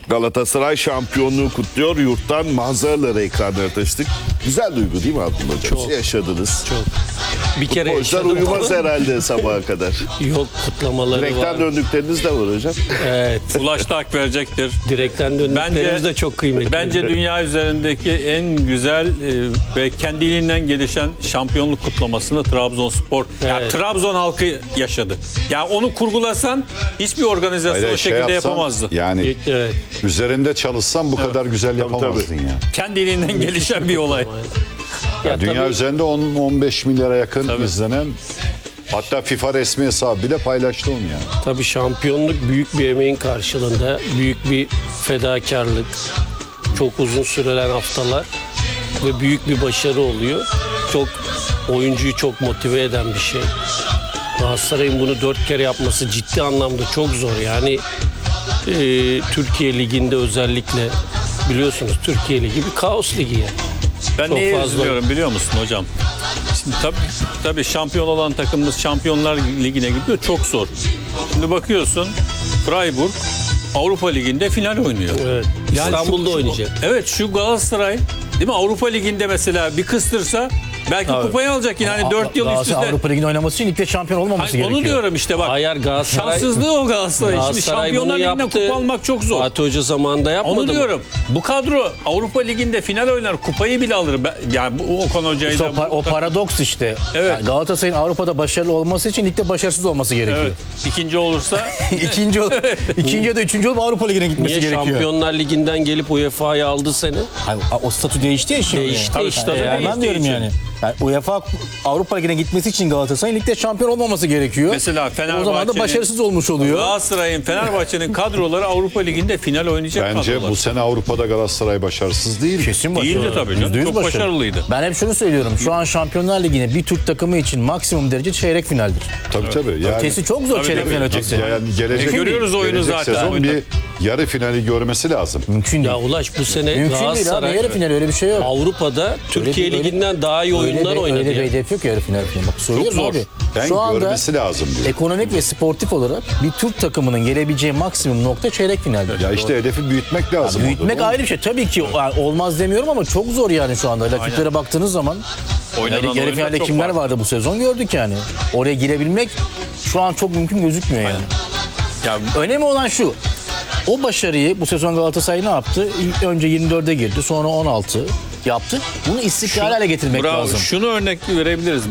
Galatasaray şampiyonluğu kutluyor. Yurttan manzaraları ekranlara taşıdık. Güzel duygu değil mi Abdullah Hocam? Çok. Yaşadınız. Çok. Bir kere Futbolcular yaşadım. uyumaz herhalde sabaha kadar. Yok, kutlamaları Direkten var. döndükleriniz de var hocam. Evet. Ulaş da hak verecektir. Direkten döndüklerimiz de çok kıymetli. Bence dünya üzerindeki en güzel ve kendiliğinden gelişen şampiyonluk kutlamasını Trabzonspor, yani Evet. Trabzon halkı yaşadı. Yani onu kurgulasan hiçbir organizasyon o şekilde yapamazdı. Yani Evet. üzerinde çalışsan bu kadar güzel yapamazdın ya. Kendiliğinden gelişen bir olay. Ya Dünya tabii, üzerinde 10-15 milyara yakın Tabii. izlenen, hatta FIFA resmi hesabı bile paylaştı onu yani. tabii şampiyonluk büyük bir emeğin karşılığında, büyük bir fedakarlık, çok uzun sürelen haftalar ve büyük bir başarı oluyor. Çok oyuncuyu çok motive eden bir şey. Galatasaray'ın bunu 4 kere yapması ciddi anlamda çok zor. Yani Türkiye Ligi'nde özellikle biliyorsunuz Türkiye Ligi bir kaos ligi yani. Ben Çok neye fazla. üzülüyorum biliyor musun hocam? Şimdi tabii şampiyon olan takımımız Şampiyonlar Ligi'ne gidiyor, çok zor. Şimdi bakıyorsun Freiburg Avrupa Ligi'nde final oynuyor. Evet. İstanbul'da oynayacak. Evet, şu Galatasaray değil mi, Avrupa Ligi'nde mesela bir kıstırsa belki kupayı alacak yine, hani 4 yıl üst üste. Galatasaray Avrupa Ligi'nde oynaması için ligde şampiyon olmaması Hayır, gerekiyor. onu diyorum işte bak. Hayır, Galatasaray- Şanssızlığı o Galatasaray. Şimdi Galatasaray Şampiyonlar bunu Ligi'nden yaptı. kupa almak çok zor. Fatih Hoca zamanında yapmadı Onu mı? diyorum. Bu kadro Avrupa Ligi'nde final oynar, kupayı bile alır. Yani bu Okan Hoca'yı İşte da... o paradoks işte. Evet. Yani Galatasaray'ın Avrupa'da başarılı olması için ligde başarısız olması gerekiyor. Evet. İkinci olursa İkinci ya da üçüncü olup Avrupa Ligi'ne gitmesi Niye gerekiyor. Şampiyonlar Ligi'nden gelip UEFA'yı aldı seni? Hani o statü değişti ya şimdi. Değişti Tabii, işte. tabii, Yani ben diyorum değiştiği yani. Yani UEFA Avrupa Ligi'ne gitmesi için Galatasaray'ın ligde şampiyon olmaması gerekiyor. mesela O zaman da Fenerbahçe'nin, başarısız olmuş oluyor. Galatasaray'ın, Fenerbahçe'nin kadroları Avrupa Ligi'nde final oynayacak Bence kadrolar. bu sene Avrupa'da Galatasaray başarısız değil. Kesin başarılı. Değildi tabii canım. %100 Çok başarılı. başarılıydı. Ben hep şunu söylüyorum. Şu an Şampiyonlar Ligi'ne bir Türk takımı için maksimum derece çeyrek finaldir. Tabii. Yani, Ötesi çok zor, Tabii, çeyrek tabii. final ötesi. yani gelecek, Görüyoruz oyunu gelecek zaten. sezon Oyunda. bir yarı finali görmesi lazım. Mümkün değil. Ya Ulaş, bu sene Mümkün değil abi. Galatasaray Yarı final öyle bir şey yok. Avrupa'da Türkiye Öyle- Ligi'nden daha iyi oyunlar oynadı. Öyle bir ya. hedef yok yarı final falan. Bak söylüyorum zor. abi. Ben Şu anda görmesi lazım diyor. ekonomik ve sportif olarak bir Türk takımının gelebileceği maksimum nokta çeyrek finaldir. Ya işte hedefi büyütmek lazım. Büyütmek orada. ayrı bir şey. Tabii ki yani olmaz demiyorum ama çok zor yani şu anda. Rakiplere baktığınız zaman Oynanan yarı oyunlar finalde çok kimler farklı. vardı bu sezon gördük yani. Oraya girebilmek şu an çok mümkün gözükmüyor yani. Ya Önemli olan şu. O başarıyı bu sezon Galatasaray ne yaptı? Önce 24'e girdi, sonra 16 yaptı. Bunu istikrarlı hale getirmek bravo, lazım. şunu örnek verebiliriz.